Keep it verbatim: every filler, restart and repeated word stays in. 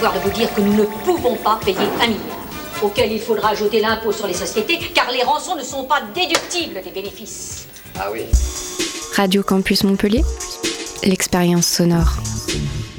De vous dire que nous ne pouvons pas payer un milliard, auquel il faudra ajouter l'impôt sur les sociétés, car les rançons ne sont pas déductibles des bénéfices. Ah oui. Radio Campus Montpellier, l'expérience sonore.